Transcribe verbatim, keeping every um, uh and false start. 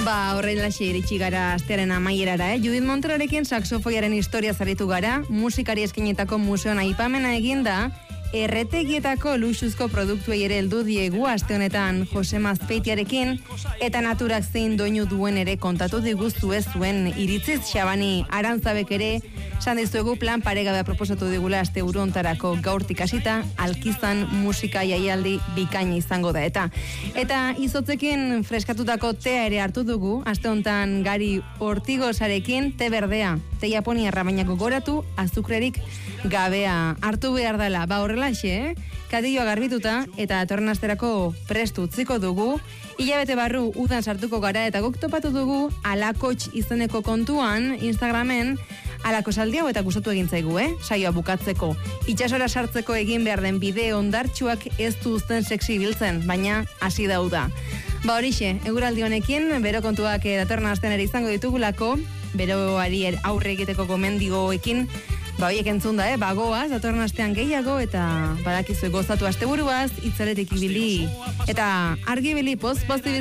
Ba, horrelaxe iritsi gara astearen amaierara, eh? Judith Monterorekin saxofoiaren historia zaritu gara, musikari eskinetako museoan aipamena eginda, erretegietako luxuzko produktuei ere heldu diegu aste honetan Jose Mazpeitiarekin, eta naturak zein doinu duen ere kontatu diguztu ez zuen iritziz Xabani Arantzabek ere, esan dizuegu plan paregabea proposatu digula aste hontarako gaurtik hasita, Alkizan musika jaialdi bikaina izango da eta. Eta izotzekin freskatutako tea ere hartu dugu, aste honetan Gari Ortigosarekin, te berdea, te japoniarra baina gogoratu, azukrerik gabea hartu behar dela. Ba horrelaxe, eh? Kadioa garbituta eta datorren asterako prestu utziko dugu. Hilabete barru udan sartuko gara eta guk topatu dugu Alakots izeneko kontuan Instagramen halako saldi hau eta gustatu egin zaigu, eh? Saioa bukatzeko. Itsasora sartzeko egin behar den bideo ondartsuak ez du uzten sexy biltzen, baina hasi dauda. Ba horixe, eguraldi honekin, bero kontuak datorren astean ere izango ditugulako, beroari aurre egiteko gomendioekin, ba horiek entzunda, eh? Bagoaz, datorren astean gehiago, eta badakizu gozatu asteburuaz, itzaletik ibili, eta argi ibili, poz, poz